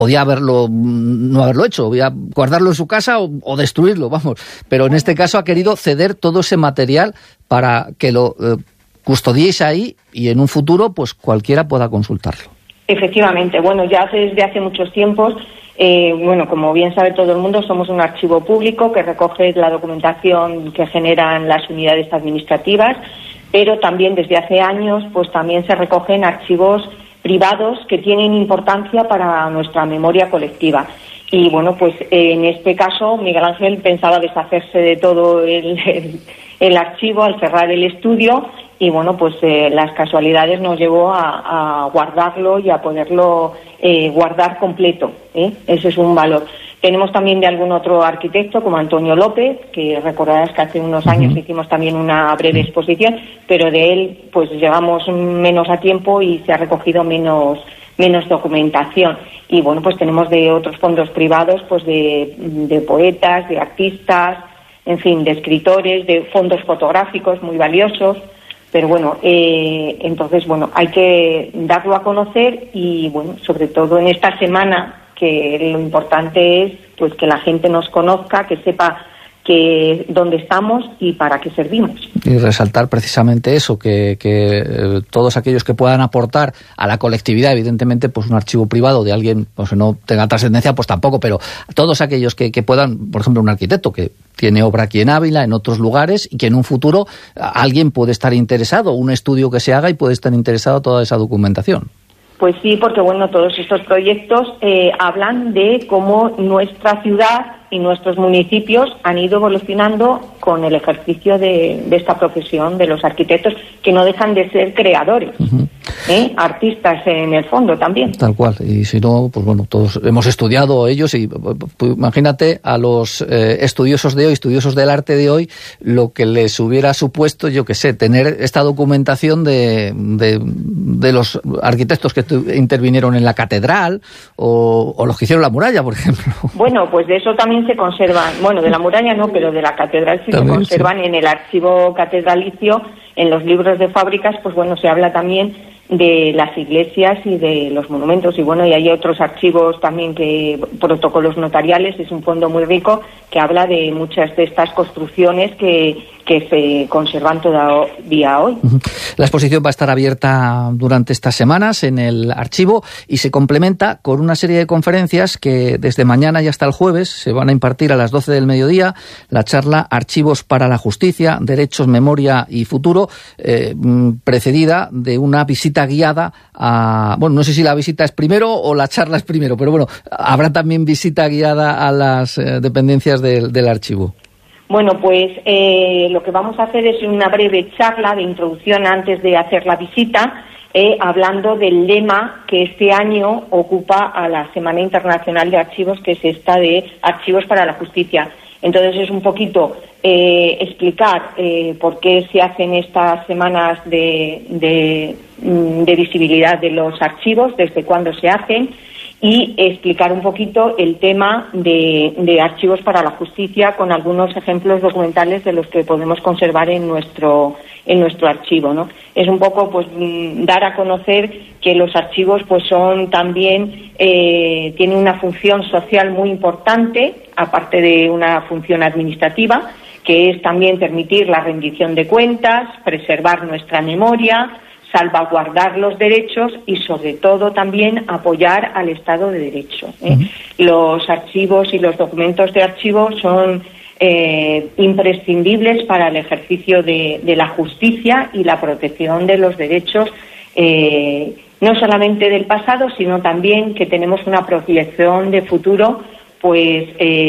podía no haberlo hecho, podía guardarlo en su casa o destruirlo, vamos. Pero en este caso ha querido ceder todo ese material para que lo custodiéis ahí y en un futuro pues cualquiera pueda consultarlo. Efectivamente, bueno, ya desde hace muchos tiempos, como bien sabe todo el mundo, somos un archivo público que recoge la documentación que generan las unidades administrativas, pero también desde hace años pues también se recogen archivos privados que tienen importancia para nuestra memoria colectiva. Y bueno, pues en este caso Miguel Ángel pensaba deshacerse de todo el archivo al cerrar el estudio y bueno, pues las casualidades nos llevó a guardarlo y a poderlo guardar completo, Ese es un valor. Tenemos también de algún otro arquitecto como Antonio López, que recordarás que hace unos años hicimos también una breve exposición, pero de él pues llevamos menos a tiempo y se ha recogido menos documentación. Y bueno, pues tenemos de otros fondos privados, pues de poetas, de artistas, en fin, de escritores, de fondos fotográficos muy valiosos. Pero bueno, entonces, bueno, hay que darlo a conocer y, bueno, sobre todo en esta semana, que lo importante es pues que la gente nos conozca, que sepa que dónde estamos y para qué servimos. Y resaltar precisamente eso, que todos aquellos que puedan aportar a la colectividad, evidentemente, pues un archivo privado de alguien pues que no tenga trascendencia, pues tampoco, pero todos aquellos que puedan, por ejemplo, un arquitecto que tiene obra aquí en Ávila, en otros lugares, y que en un futuro alguien puede estar interesado, un estudio que se haga y puede estar interesado en toda esa documentación. Pues sí, porque bueno, todos estos proyectos hablan de cómo nuestra ciudad y nuestros municipios han ido evolucionando con el ejercicio de esta profesión de los arquitectos, que no dejan de ser creadores, artistas en el fondo también. Tal cual, y si no, pues bueno, todos hemos estudiado ellos y pues, imagínate a los estudiosos de hoy, estudiosos del arte de hoy, lo que les hubiera supuesto, yo qué sé, tener esta documentación de los arquitectos que intervinieron en la catedral o los que hicieron la muralla, por ejemplo. Bueno, pues de eso también se conservan, bueno, de la muralla no, pero de la catedral sí también, se conservan, sí. En el archivo catedralicio, en los libros de fábricas, pues bueno, se habla también de las iglesias y de los monumentos, y bueno, y hay otros archivos también, que protocolos notariales, es un fondo muy rico que habla de muchas de estas construcciones que se conservan todavía hoy. La exposición va a estar abierta durante estas semanas en el archivo y se complementa con una serie de conferencias que desde mañana y hasta el jueves se van a impartir a las 12 del mediodía, la charla Archivos para la Justicia, Derechos, Memoria y Futuro, precedida de una visita guiada a... Bueno, no sé si la visita es primero o la charla es primero, pero bueno, habrá también visita guiada a las dependencias del archivo. Bueno, pues lo que vamos a hacer es una breve charla de introducción antes de hacer la visita, hablando del lema que este año ocupa a la Semana Internacional de Archivos, que es esta de Archivos para la Justicia. Entonces es un poquito explicar por qué se hacen estas semanas de visibilidad de los archivos, desde cuándo se hacen, y explicar un poquito el tema de archivos para la justicia con algunos ejemplos documentales de los que podemos conservar en nuestro archivo, ¿no? Es un poco pues dar a conocer que los archivos pues son también tienen una función social muy importante, aparte de una función administrativa, que es también permitir la rendición de cuentas, preservar nuestra memoria, salvaguardar los derechos y, sobre todo, también apoyar al Estado de Derecho. Los archivos y los documentos de archivo son imprescindibles para el ejercicio de la justicia y la protección de los derechos, no solamente del pasado, sino también que tenemos una proyección de futuro, pues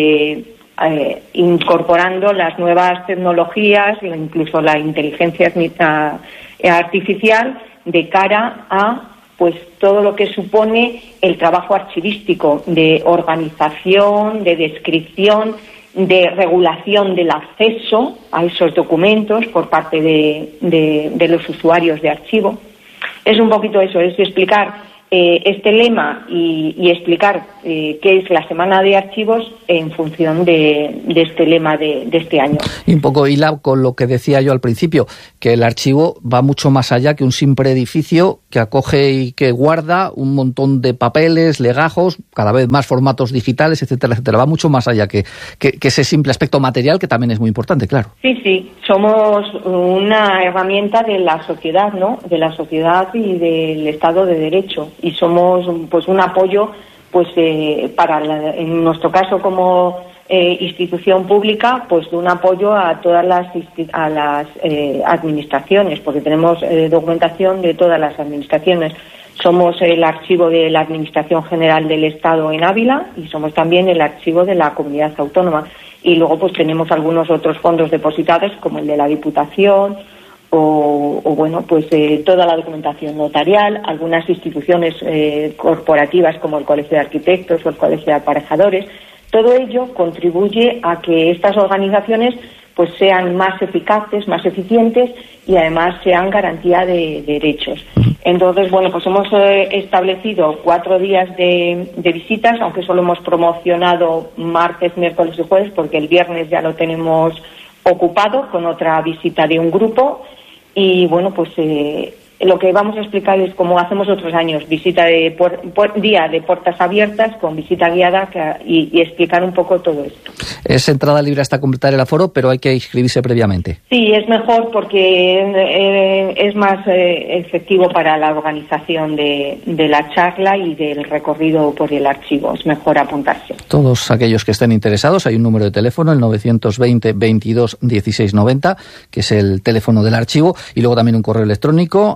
incorporando las nuevas tecnologías, incluso la inteligencia artificial, de cara a pues todo lo que supone el trabajo archivístico de organización, de descripción, de regulación del acceso a esos documentos por parte de los usuarios de archivo. Es un poquito eso, es explicar este lema y explicar qué es la Semana de Archivos en función de este lema de este año. Y un poco hila con lo que decía yo al principio, que el archivo va mucho más allá que un simple edificio que acoge y que guarda un montón de papeles, legajos, cada vez más formatos digitales, etcétera, etcétera. Va mucho más allá que ese simple aspecto material, que también es muy importante, claro. Sí, somos una herramienta de la sociedad, ¿no? De la sociedad y del Estado de Derecho. Y somos pues un apoyo pues en nuestro caso como institución pública, pues de un apoyo a todas las administraciones, porque tenemos documentación de todas las administraciones. Somos el archivo de la Administración General del Estado en Ávila y somos también el archivo de la Comunidad Autónoma. Y luego pues tenemos algunos otros fondos depositados, como el de la Diputación, toda la documentación notarial, algunas instituciones corporativas como el Colegio de Arquitectos o el Colegio de Aparejadores. Todo ello contribuye a que estas organizaciones pues sean más eficaces, más eficientes y además sean garantía de derechos. Entonces, pues hemos establecido 4 días de visitas, aunque solo hemos promocionado martes, miércoles y jueves, porque el viernes ya lo tenemos ocupado con otra visita de un grupo. Y lo que vamos a explicar es como hacemos otros años, visita de día de puertas abiertas con visita guiada y explicar un poco todo esto. Es entrada libre hasta completar el aforo, pero hay que inscribirse previamente. Sí, es mejor porque es más efectivo para la organización de la charla y del recorrido por el archivo. Es mejor apuntarse. Todos aquellos que estén interesados, hay un número de teléfono, el 920 22 16 90, que es el teléfono del archivo, y luego también un correo electrónico,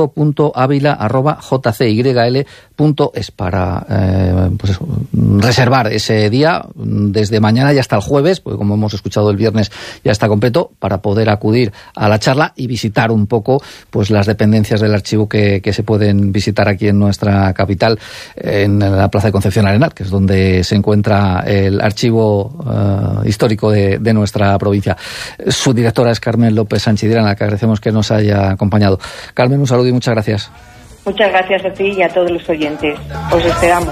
archivo.avila@jcyl.es para reservar ese día desde mañana y hasta el jueves, porque como hemos escuchado el viernes ya está completo, para poder acudir a la charla y visitar un poco pues las dependencias del archivo que se pueden visitar aquí en nuestra capital, en la Plaza de Concepción Arenal, que es donde se encuentra el archivo histórico de nuestra provincia. Su directora es Carmen López Sanchidera, a la que agradecemos que nos haya acompañado. Carmen, un saludo y muchas gracias. Muchas gracias a ti y a todos los oyentes. Os esperamos.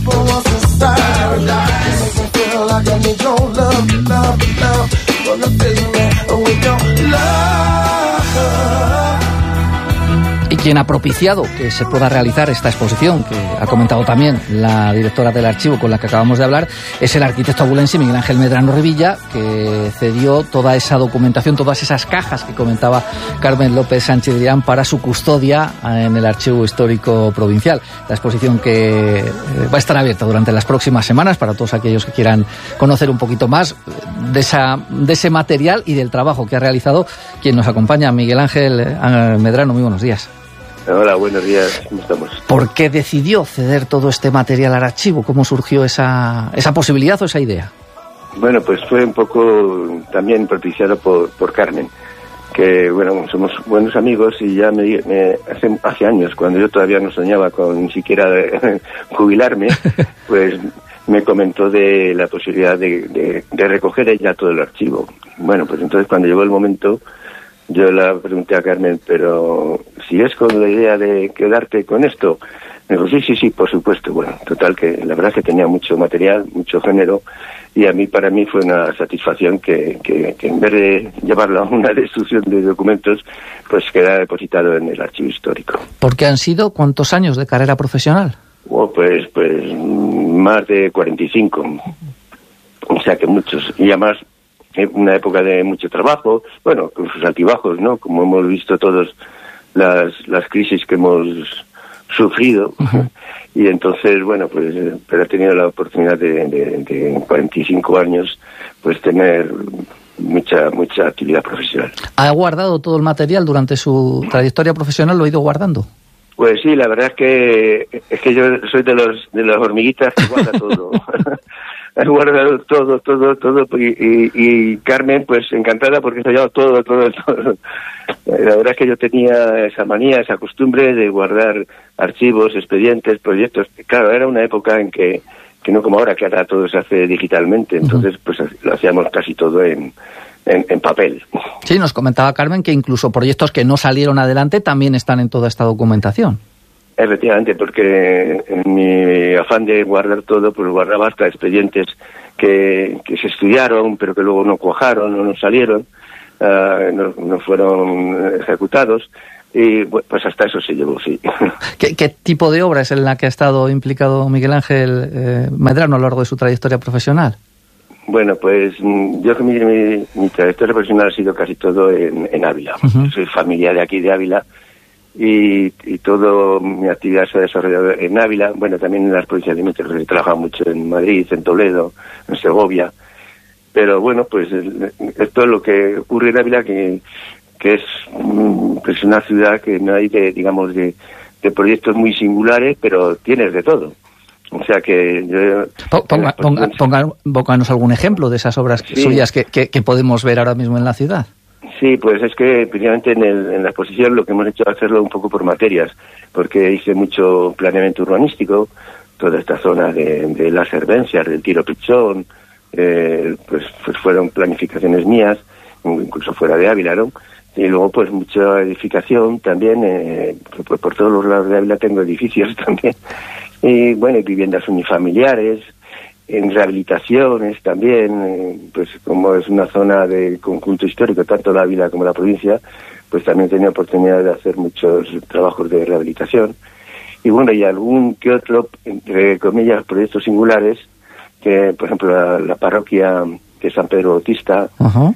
Y quien ha propiciado que se pueda realizar esta exposición, que ha comentado también la directora del archivo con la que acabamos de hablar, es el arquitecto abulense Miguel Ángel Medrano Revilla, que cedió toda esa documentación, todas esas cajas que comentaba Carmen López Sánchez Dirán para su custodia en el Archivo Histórico Provincial. La exposición que va a estar abierta durante las próximas semanas para todos aquellos que quieran conocer un poquito más de ese material y del trabajo que ha realizado quien nos acompaña, Miguel Ángel Medrano. Muy buenos días. Hola, buenos días, ¿cómo estamos? ¿Por qué decidió ceder todo este material al archivo? ¿Cómo surgió esa posibilidad o esa idea? Bueno, pues fue un poco también propiciado por Carmen, que somos buenos amigos y ya hace años, cuando yo todavía no soñaba con ni siquiera jubilarme, pues me comentó de la posibilidad de recoger ella todo el archivo. Bueno, pues entonces cuando llegó el momento, yo la pregunté a Carmen, pero si es con la idea de quedarte con esto. Me dijo, sí, por supuesto. Bueno, total, que la verdad es que tenía mucho material, mucho género, y para mí fue una satisfacción que en vez de llevarlo a una destrucción de documentos, pues quedara depositado en el archivo histórico. ¿Por qué han sido cuántos años de carrera profesional? Pues más de 45. O sea que muchos, y además una época de mucho trabajo, con sus altibajos, ¿no? Como hemos visto todos las crisis que hemos sufrido. Uh-huh. Y entonces, pero he tenido la oportunidad de en 45 años, pues tener mucha actividad profesional. ¿Ha guardado todo el material durante su trayectoria profesional? ¿Lo ha ido guardando? Pues sí, la verdad es que yo soy de las hormiguitas que guarda todo. He guardado todo, y Carmen, pues encantada porque se ha llevado todo. La verdad es que yo tenía esa manía, esa costumbre de guardar archivos, expedientes, proyectos. Claro, era una época en que no como ahora, que ahora todo se hace digitalmente, entonces pues lo hacíamos casi todo en papel. Sí, nos comentaba Carmen que incluso proyectos que no salieron adelante también están en toda esta documentación. Efectivamente, porque en mi afán de guardar todo, pues guardaba hasta expedientes que se estudiaron, pero que luego no cuajaron o no salieron, no fueron ejecutados, y pues hasta eso se llevó, sí. ¿Qué tipo de obra es en la que ha estado implicado Miguel Ángel Medrano a lo largo de su trayectoria profesional? Bueno, pues yo que mi trayectoria profesional ha sido casi todo en Ávila. Uh-huh. Soy familia de aquí de Ávila y toda mi actividad se ha desarrollado en Ávila. Bueno, también en las provincias limítrofes. He trabajado mucho en Madrid, en Toledo, en Segovia. Pero bueno, pues esto es lo que ocurre en Ávila, que es pues una ciudad que no hay de proyectos muy singulares, pero tienes de todo. O sea que pónganos algún ejemplo de esas obras suyas que podemos ver ahora mismo en la ciudad. Sí, pues es que precisamente en la exposición lo que hemos hecho es hacerlo un poco por materias, porque hice mucho planeamiento urbanístico, toda esta zona de las Hervencias, del Tiro Pichón, pues fueron planificaciones mías, incluso fuera de Ávila, ¿no? Y luego pues mucha edificación también, pues por todos los lados de Ávila tengo edificios también. Y bueno, viviendas unifamiliares, en rehabilitaciones también, pues como es una zona de conjunto histórico, tanto la Ávila como la provincia, pues también he tenido oportunidad de hacer muchos trabajos de rehabilitación. Y bueno, y algún que otro, entre comillas, proyectos singulares, que por ejemplo la parroquia de San Pedro Bautista, uh-huh.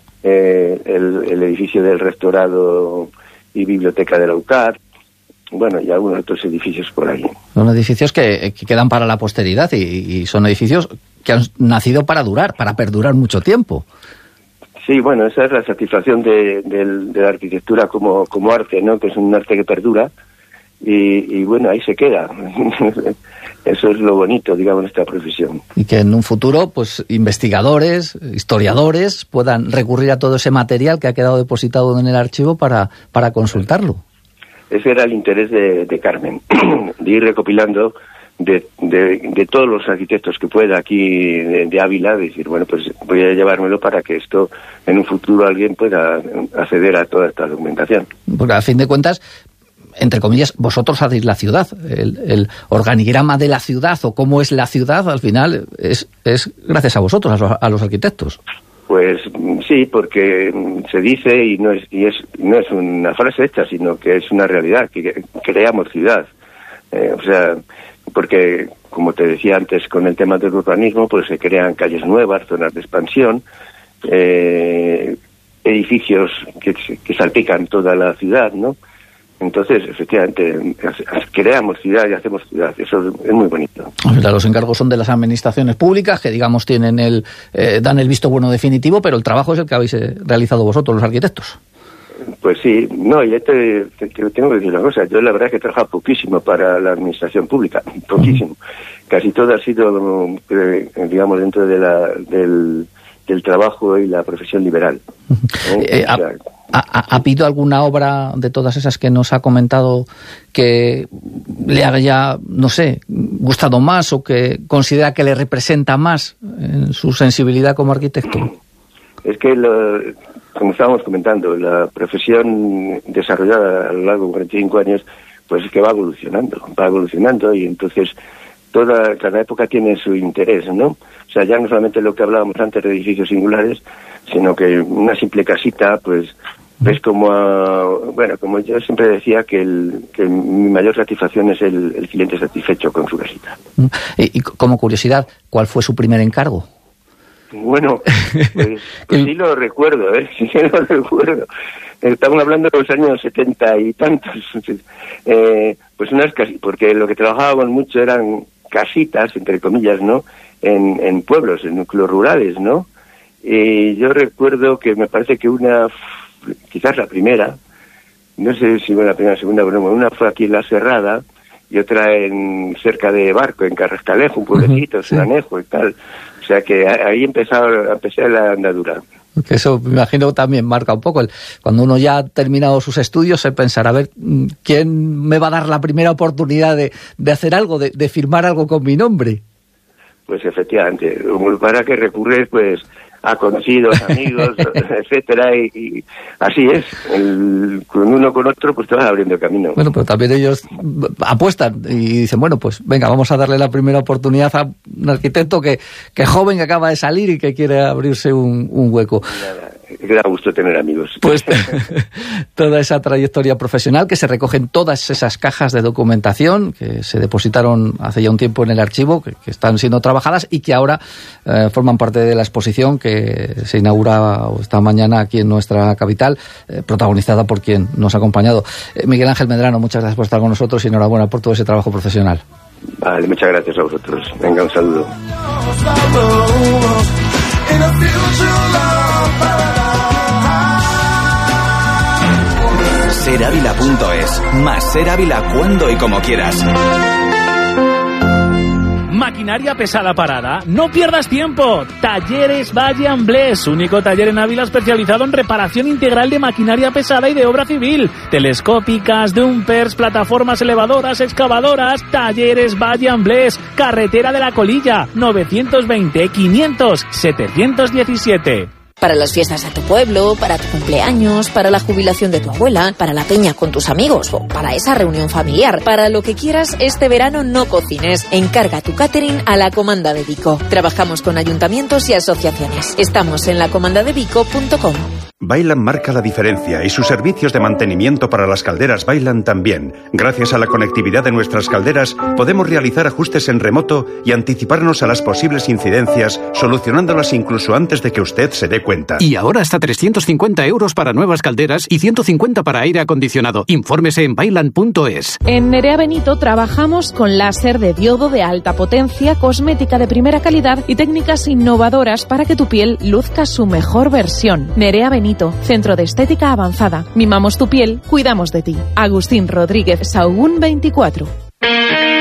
El edificio del Rectorado y Biblioteca del Aucar, bueno, y algunos otros edificios por ahí. Son edificios que quedan para la posteridad y son edificios que han nacido para perdurar mucho tiempo. Sí, bueno, esa es la satisfacción de la arquitectura como arte, ¿no? Que es un arte que perdura y bueno, ahí se queda. Eso es lo bonito, digamos, de esta profesión. Y que en un futuro, pues, investigadores, historiadores, puedan recurrir a todo ese material que ha quedado depositado en el archivo para consultarlo. Ese era el interés de Carmen, de ir recopilando de todos los arquitectos que pueda aquí de Ávila, decir, bueno, pues voy a llevármelo para que esto en un futuro alguien pueda acceder a toda esta documentación. Porque a fin de cuentas, entre comillas, vosotros hacéis la ciudad, el organigrama de la ciudad o cómo es la ciudad, al final es gracias a vosotros, a los arquitectos. Pues sí, porque se dice y no es una frase hecha, sino que es una realidad, que creamos ciudad. O sea, porque como te decía antes con el tema del urbanismo, pues se crean calles nuevas, zonas de expansión, edificios que salpican toda la ciudad, ¿no? Entonces, efectivamente, creamos ciudad y hacemos ciudad. Eso es muy bonito. O sea, los encargos son de las administraciones públicas, que, digamos, tienen dan el visto bueno definitivo, pero el trabajo es el que habéis realizado vosotros, los arquitectos. Pues sí. No, y te tengo que decir una cosa. Yo la verdad es que he trabajado poquísimo para la administración pública. Poquísimo. Uh-huh. Casi todo ha sido, digamos, dentro de del trabajo y la profesión liberal. Uh-huh. ¿Ha habido alguna obra de todas esas que nos ha comentado que le haya, no sé, gustado más o que considera que le representa más en su sensibilidad como arquitecto? Es que, como estábamos comentando, la profesión desarrollada a lo largo de 45 años, pues es que va evolucionando y entonces cada época tiene su interés, ¿no? O sea, ya no solamente lo que hablábamos antes de edificios singulares, sino que una simple casita, pues ves como yo siempre decía que mi mayor satisfacción es el cliente satisfecho con su casita. Y como curiosidad, ¿cuál fue su primer encargo? Bueno, pues sí lo recuerdo, sí lo recuerdo. Estamos hablando de los años 70 y tantos. Pues unas casitas, porque lo que trabajábamos mucho eran casitas, entre comillas, ¿no? En pueblos, en núcleos rurales, ¿no? Y yo recuerdo que me parece que quizás la primera, no sé si fue la primera o segunda, pero una fue aquí en La Serrada y otra cerca de Barco, en Carrascalejo, un pueblecito, uh-huh, sí. Anejo y tal. O sea que ahí empecé la andadura. Que eso me imagino también marca un poco. Cuando uno ya ha terminado sus estudios, se pensará, a ver, ¿quién me va a dar la primera oportunidad de hacer algo, de firmar algo con mi nombre? Pues efectivamente, para que recurres pues a conocidos, amigos, etcétera, y así es. Con uno con otro, pues te vas abriendo camino. Bueno, pero también ellos apuestan y dicen, bueno, pues venga, vamos a darle la primera oportunidad a un arquitecto que joven, que acaba de salir y que quiere abrirse un hueco. Nada, que da gusto tener amigos. Pues toda esa trayectoria profesional que se recoge en todas esas cajas de documentación que se depositaron hace ya un tiempo en el archivo, que están siendo trabajadas y que ahora forman parte de la exposición que se inaugura esta mañana aquí en nuestra capital, protagonizada por quien nos ha acompañado. Miguel Ángel Medrano, muchas gracias por estar con nosotros y enhorabuena por todo ese trabajo profesional. Vale, muchas gracias a vosotros. Venga, un saludo. Serávila.es. Más Ser Ávila cuando y como quieras. Maquinaria pesada parada. No pierdas tiempo. Talleres Valle Amblés, único taller en Ávila especializado en reparación integral de maquinaria pesada y de obra civil. Telescópicas, dumpers, plataformas elevadoras, excavadoras. Talleres Valle Amblés, carretera de la Colilla, 920 500 717. Para las fiestas de tu pueblo, para tu cumpleaños, para la jubilación de tu abuela, para la peña con tus amigos o para esa reunión familiar. Para lo que quieras, este verano no cocines. Encarga tu catering a la Comanda de Vico. Trabajamos con ayuntamientos y asociaciones. Estamos en lacomandadevico.com. Vaillant marca la diferencia y sus servicios de mantenimiento para las calderas Vaillant también. Gracias a la conectividad de nuestras calderas, podemos realizar ajustes en remoto y anticiparnos a las posibles incidencias, solucionándolas incluso antes de que usted se dé cuenta. Y ahora hasta 350 euros para nuevas calderas y 150 para aire acondicionado. Infórmese en vaillant.es. En Nerea Benito trabajamos con láser de diodo de alta potencia, cosmética de primera calidad y técnicas innovadoras para que tu piel luzca su mejor versión. Nerea Benito, Centro de Estética Avanzada. Mimamos tu piel, cuidamos de ti. Agustín Rodríguez Sahagún 24.